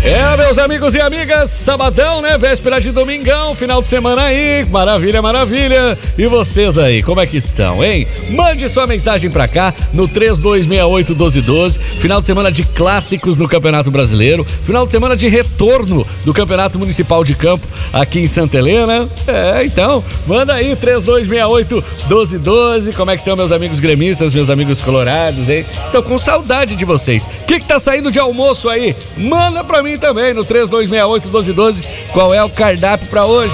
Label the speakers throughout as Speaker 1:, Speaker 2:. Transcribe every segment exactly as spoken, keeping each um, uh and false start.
Speaker 1: É, meus amigos e amigas, sabadão, né? Véspera de domingão, final de semana aí, maravilha, maravilha. E vocês aí, como é que estão, hein? Mande sua mensagem pra cá no três dois seis oito um dois um dois. Final de semana de clássicos no Campeonato Brasileiro, final de semana de retorno do Campeonato Municipal de Campo aqui em Santa Helena. É, então, manda aí três dois seis oito um dois um dois. Como é que estão, meus amigos gremistas, meus amigos colorados, hein? Tô com saudade de vocês. O que que tá saindo de almoço aí? Manda pra mim também no três dois seis oito um dois um dois. Qual é o cardápio pra hoje?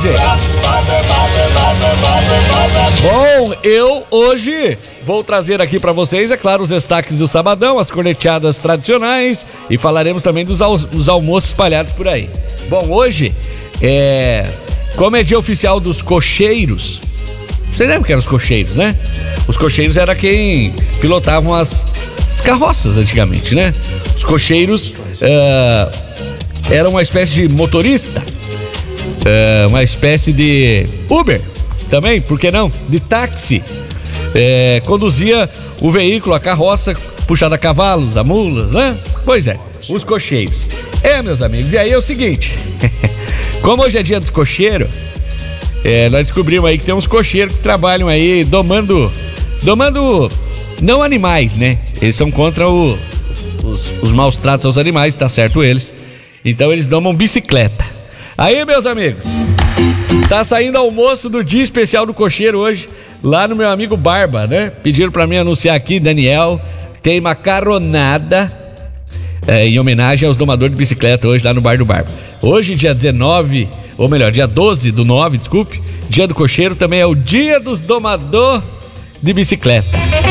Speaker 1: Bom, eu hoje vou trazer aqui pra vocês, é claro, os destaques do sabadão, as corneteadas tradicionais e falaremos também dos, al- dos almoços espalhados por aí. Bom, hoje é como é dia oficial dos cocheiros. Vocês lembram que eram os cocheiros, né? Os cocheiros era quem pilotavam as, as carroças antigamente, né? Os cocheiros uh, eram uma espécie de motorista, uh, uma espécie de Uber também, por que não? De táxi. Uh, conduzia o veículo, a carroça, puxada a cavalos, a mulas, né? Pois é, os cocheiros. É, meus amigos, e aí é o seguinte, como hoje é dia dos cocheiros, É, nós descobrimos aí que tem uns cocheiros que trabalham aí domando, domando, não animais, né? Eles são contra o, os, os maus tratos aos animais, tá certo eles. Então eles domam bicicleta. Aí, meus amigos, tá saindo almoço do dia especial do cocheiro hoje, lá no meu amigo Barba, né? Pediram pra mim anunciar aqui, Daniel, tem macarronada é, em homenagem aos domadores de bicicleta hoje lá no Bar do Barba. Hoje, dia dezenove... ou melhor, dia doze do nove, desculpe, dia do cocheiro, também é o dia dos domador de bicicleta.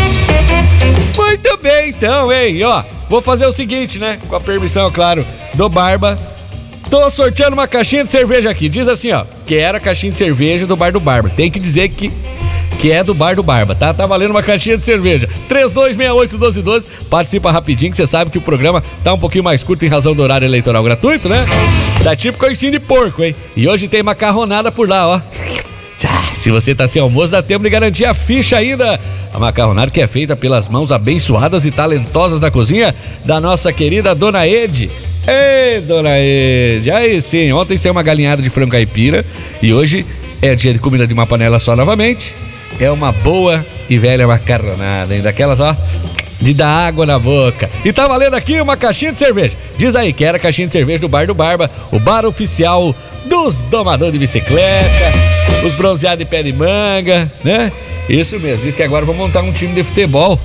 Speaker 1: Muito bem, então, hein, ó, vou fazer o seguinte, né, com a permissão, claro, do Barba, tô sorteando uma caixinha de cerveja aqui, diz assim, ó, que era a caixinha de cerveja do Bar do Barba, tem que dizer que que é do Bar do Barba, tá? Tá valendo uma caixinha de cerveja. três dois seis oito um dois um dois. Participa rapidinho, que você sabe que o programa tá um pouquinho mais curto em razão do horário eleitoral gratuito, né? Dá tipo coicinho de porco, hein? E hoje tem macarronada por lá, ó. Se você tá sem almoço, dá tempo de garantir a ficha ainda. A macarronada que é feita pelas mãos abençoadas e talentosas da cozinha da nossa querida Dona Ede. Ei, Dona Ede, aí sim, ontem saiu uma galinhada de frango caipira e hoje é dia de comida de uma panela só novamente. É uma boa e velha macarronada, hein? Daquelas, ó, de dar água na boca. E tá valendo aqui uma caixinha de cerveja. Diz aí que era a caixinha de cerveja do Bar do Barba, o bar oficial dos domadores de bicicleta, os bronzeados de pé de manga, né? Isso mesmo, diz que agora vou montar um time de futebol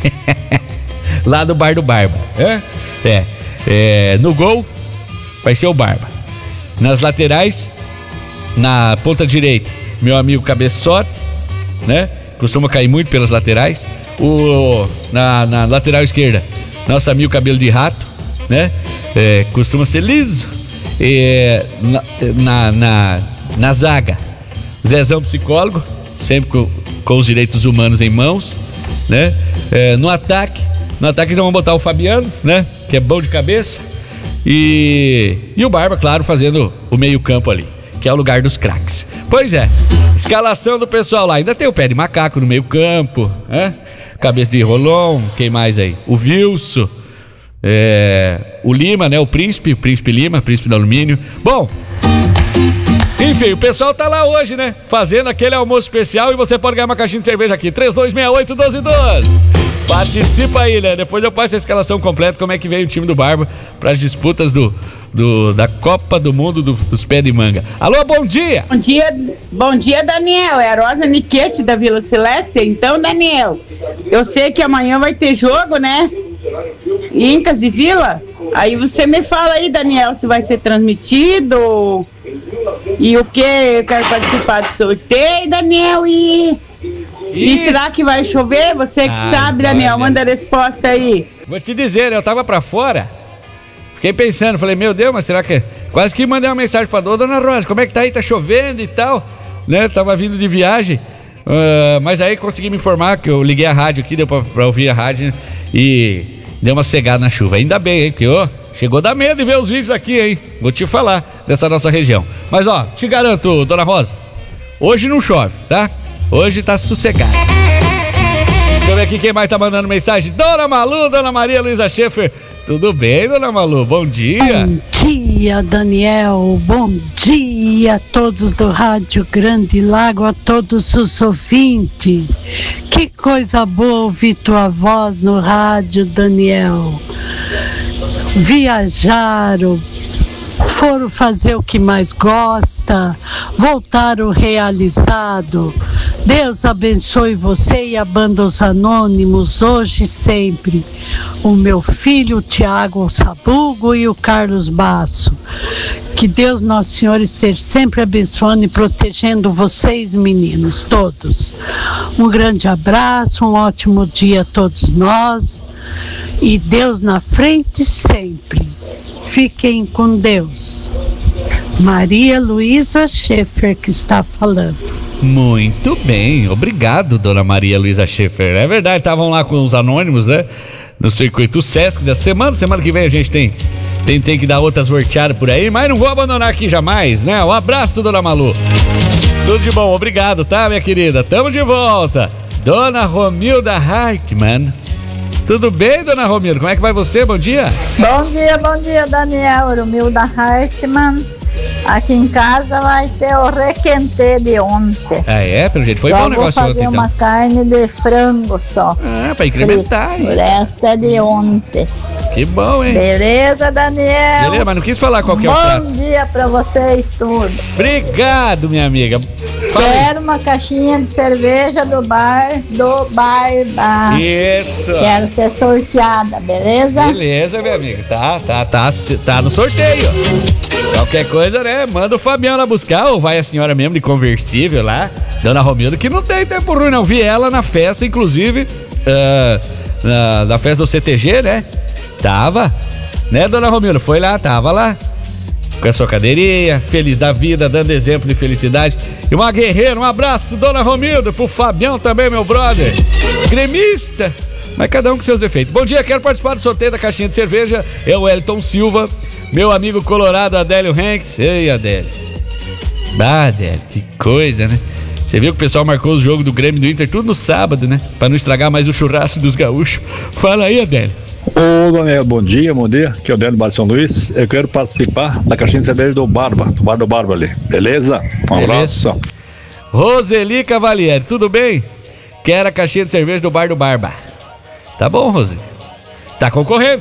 Speaker 1: lá do Bar do Barba, né? É, é, no gol vai ser o Barba. Nas laterais, na ponta direita, meu amigo Cabeçote, né? Costuma cair muito pelas laterais. O, na, na lateral esquerda, nosso amigo Cabelo de Rato, né? É, costuma ser liso. É, na, na, na, na zaga, Zezão Psicólogo, sempre com, com os direitos humanos em mãos, né? É, no ataque, no ataque então vamos botar o Fabiano, né? Que é bom de cabeça. E, e o Barba, claro, fazendo o meio campo ali, que é o lugar dos craques. Pois é, escalação do pessoal lá. Ainda tem o pé de macaco no meio campo, né? Cabeça de Rolon, quem mais aí? O Vilso, é, o Lima, né? O Príncipe, o Príncipe Lima, Príncipe do Alumínio. Bom, enfim, o pessoal tá lá hoje, né? Fazendo aquele almoço especial e você pode ganhar uma caixinha de cerveja aqui. três dois seis oito um dois um dois. Participa aí, né? Depois eu passo a escalação completa, como é que veio o time do Barba para as disputas do, do, da Copa do Mundo do, dos Pés de Manga. Alô, bom dia!
Speaker 2: Bom dia, bom dia, Daniel. É a Rosa Niquete da Vila Celeste. Então, Daniel, eu sei que amanhã vai ter jogo, né? Incas e Vila. Aí você me fala aí, Daniel, se vai ser transmitido e o que. Eu quero participar do sorteio, Daniel, e... E, e será que vai chover? Você que ah, sabe, Daniel, olha, manda a resposta aí.
Speaker 1: Vou te dizer, eu tava pra fora, fiquei pensando, falei, meu Deus, mas será que... Quase que mandei uma mensagem pra dona Rosa, como é que tá aí, tá chovendo e tal, né? Tava vindo de viagem, uh, mas aí consegui me informar, que eu liguei a rádio aqui, deu pra, pra ouvir a rádio e deu uma cegada na chuva. Ainda bem, hein, porque ó, chegou a dar medo de ver os vídeos aqui, hein? Vou te falar dessa nossa região. Mas ó, te garanto, dona Rosa, hoje não chove, tá? Hoje tá sossegado. Deixa eu ver aqui quem mais tá mandando mensagem. Dona Malu, Dona Maria Luísa Schaefer. Tudo bem, Dona Malu? Bom dia.
Speaker 3: Bom dia. dia, Daniel. Bom dia a todos do Rádio Grande Lago, a todos os ouvintes. Que coisa boa ouvir tua voz no rádio, Daniel. Viajaram, foram fazer o que mais gosta, voltaram realizado. Deus abençoe você e a Banda Os Anônimos, hoje e sempre. O meu filho, o Tiago Sabugo e o Carlos Basso. Que Deus Nosso Senhor esteja sempre abençoando e protegendo vocês, meninos, todos. Um grande abraço, um ótimo dia a todos nós. E Deus na frente sempre. Fiquem com Deus. Maria Luísa Schaefer que está falando.
Speaker 1: Muito bem, obrigado, dona Maria Luísa Schaefer. É verdade, estavam lá com os anônimos, né? No circuito Sesc da semana. Semana que vem a gente tem, tem, tem que dar outras worteadas por aí, mas não vou abandonar aqui jamais, né? Um abraço, dona Malu. Tudo de bom, obrigado, tá, minha querida? Tamo de volta. Dona Romilda Hartmann. Tudo bem, dona Romilda? Como é que vai você? Bom dia.
Speaker 4: Bom dia, bom dia, Daniel. Romilda Hartmann. Aqui em casa vai ter o requentê de ontem.
Speaker 1: Ah, é? Pelo jeito foi
Speaker 4: só
Speaker 1: bom o negócio ontem,
Speaker 4: então. Vou fazer uma carne de frango só.
Speaker 1: Ah, pra incrementar, hein?
Speaker 4: O resto é de ontem.
Speaker 1: Que bom, hein?
Speaker 4: Beleza, Daniel?
Speaker 1: Beleza, mas não quis falar qual que é o prato.
Speaker 4: Bom dia pra vocês todos.
Speaker 1: Obrigado, minha amiga. Fala
Speaker 4: Quero aí. Uma caixinha de cerveja do bar do Barba.
Speaker 1: Isso.
Speaker 4: Quero ser sorteada, beleza?
Speaker 1: Beleza, minha amiga. Tá, tá, tá, tá no sorteio. Qualquer coisa, né? Manda o Fabião lá buscar, ou vai a senhora mesmo de conversível lá, dona Romilda, que não tem tempo ruim, não. Vi ela na festa, inclusive, uh, na, na festa do C T G, né? Tava, né, dona Romilda? Foi lá, tava lá, com a sua cadeirinha, feliz da vida, dando exemplo de felicidade. E uma guerreira, um abraço, dona Romilda, pro Fabião também, meu brother. Gremista, mas cada um com seus defeitos. Bom dia, quero participar do sorteio da caixinha de cerveja. É o Elton Silva. Meu amigo colorado Adélio Hanks. Ei, Adélio. Ah, Adélio, que coisa, né? Você viu que o pessoal marcou o jogo do Grêmio e do Inter tudo no sábado, né? Pra não estragar mais o churrasco dos gaúchos. Fala aí, Adélio.
Speaker 5: Ô, Daniel, bom dia, bom dia. Aqui é o Adélio Bar São Luís. Eu quero participar da caixinha de cerveja do Barba, do Bar do Barba ali. Beleza? Um
Speaker 1: Beleza.
Speaker 5: Abraço.
Speaker 1: Roseli Cavalieri, tudo bem? Quero a caixinha de cerveja do Bar do Barba. Tá bom, Roseli? Tá concorrendo,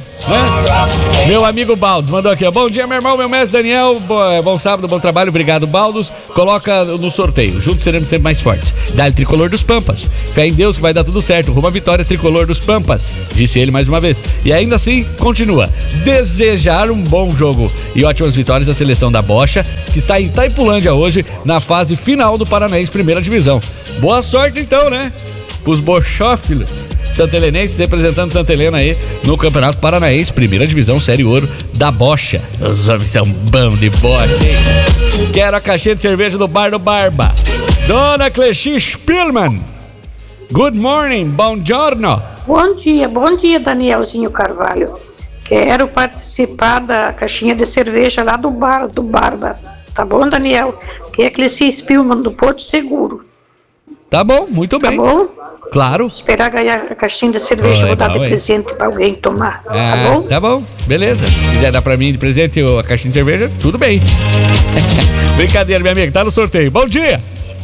Speaker 1: né? Meu amigo Baldos mandou aqui, ó. Bom dia, meu irmão, meu mestre Daniel. Bom, bom sábado, bom trabalho, obrigado, Baldos. Coloca no sorteio, juntos seremos sempre mais fortes. Dá-lhe Tricolor dos Pampas. Fé em Deus que vai dar tudo certo. Rumo à vitória, Tricolor dos Pampas. Disse ele mais uma vez. E ainda assim, continua. Desejar um bom jogo e ótimas vitórias à seleção da Bocha, que está em Itaipulândia hoje, na fase final do Paranaense Primeira Divisão. Boa sorte então, né? Pros bochófilos santelenenses representando Santa Helena aí no Campeonato Paranaense, Primeira Divisão, Série Ouro da Bocha. Os homens são bom de bocha, hein? Quero a caixinha de cerveja do Bar do Barba. Dona Clexi Spielmann. Good morning, bom giorno.
Speaker 6: Bom dia, bom dia, Danielzinho Carvalho. Quero participar da caixinha de cerveja lá do Bar do Barba. Tá bom, Daniel? Que é Clexi Spielmann do Porto Seguro.
Speaker 1: Tá bom, muito bem.
Speaker 6: Tá bom?
Speaker 1: Claro.
Speaker 6: Esperar ganhar a caixinha de cerveja, oh, vou dar de hein? presente pra alguém tomar. Ah, tá bom?
Speaker 1: Tá bom, beleza. Se quiser dar pra mim de presente a caixinha de cerveja, tudo bem. Brincadeira, minha amiga, tá no sorteio. Bom dia.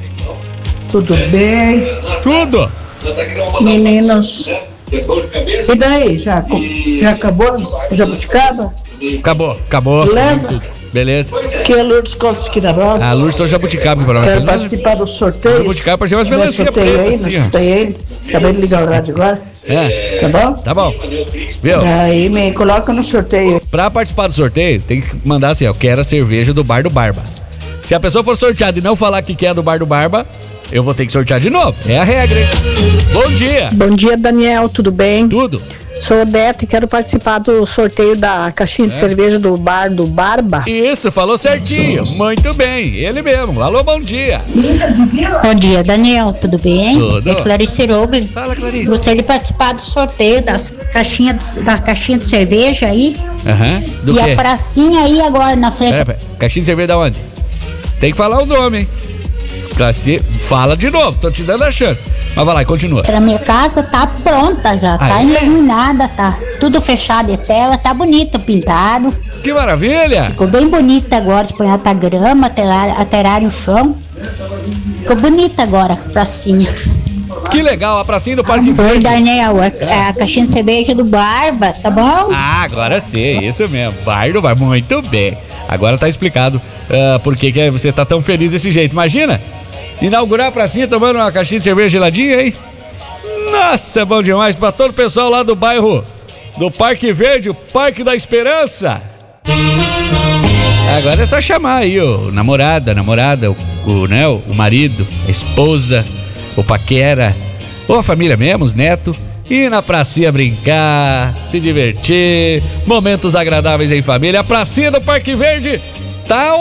Speaker 7: Tudo bem?
Speaker 1: Tudo.
Speaker 7: Meninos. E daí, já, já acabou o jabuticaba?
Speaker 1: Acabou, acabou.
Speaker 7: Beleza?
Speaker 1: Beleza.
Speaker 7: Que é Lourdes Costa aqui da Rosa.
Speaker 1: Ah, Lourdes tô jabuticaba.
Speaker 7: Quero participar do sorteio.
Speaker 1: Jabuticaba pra umas melancia
Speaker 7: preta, aí, assim, ó. Sorteio aí. Acabei de ligar o rádio agora.
Speaker 1: É.
Speaker 7: Tá bom?
Speaker 1: Tá bom. Viu?
Speaker 7: Aí me coloca no sorteio.
Speaker 1: Pra participar do sorteio, tem que mandar assim, ó, quero a cerveja do Bar do Barba. Se a pessoa for sorteada e não falar que quer do Bar do Barba, eu vou ter que sortear de novo. É a regra, hein? Bom dia.
Speaker 8: Bom dia, Daniel. Tudo bem?
Speaker 1: Tudo.
Speaker 8: Sou Odete e quero participar do sorteio da caixinha de é. cerveja do Bar do Barba.
Speaker 1: Isso, falou certinho. Muito bem, ele mesmo. Alô, bom dia.
Speaker 9: Bom dia, Daniel. Tudo bem?
Speaker 1: Tudo.
Speaker 9: É Clarice Roger.
Speaker 1: Fala, Clarice.
Speaker 9: Gostaria de participar do sorteio das caixinhas, da caixinha de cerveja aí.
Speaker 1: Aham. Uhum.
Speaker 9: E quê? A pracinha aí agora na frente.
Speaker 1: Pera, pera. Caixinha de cerveja da onde? Tem que falar o nome, hein? Fala de novo, tô te dando a chance. Mas vai lá e continua.
Speaker 9: A minha casa tá pronta já, ah, tá é? iluminada, tá tudo fechado de tela, tá bonito, pintado.
Speaker 1: Que maravilha!
Speaker 9: Ficou bem bonita agora, põe alta grama, alteraram o chão. Ficou bonita agora a pracinha.
Speaker 1: Que legal, a pracinha do Parque
Speaker 9: Oi,
Speaker 1: Verde.
Speaker 9: Daniel, a, a caixinha de cerveja do Barba, tá bom?
Speaker 1: Ah, agora sim, isso mesmo. Bar do Bar, muito bem. Agora tá explicado uh, por que, que você tá tão feliz desse jeito. Imagina, inaugurar a pracinha tomando uma caixinha de cerveja geladinha, hein? Nossa, bom demais pra todo o pessoal lá do bairro do Parque Verde, o Parque da Esperança. Agora é só chamar aí o namorado, a namorada, o, o, né, o marido, a esposa, o paquera, ou a família mesmo, os netos, ir na pracinha brincar, se divertir, momentos agradáveis em família. A pracinha do Parque Verde tá